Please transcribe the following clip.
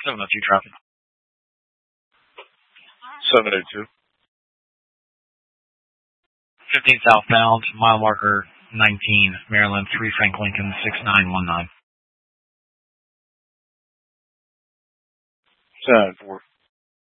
702 traffic. 702. 15 southbound, mile marker 19, Maryland, 3 Frank Lincoln, 6919. 10-4.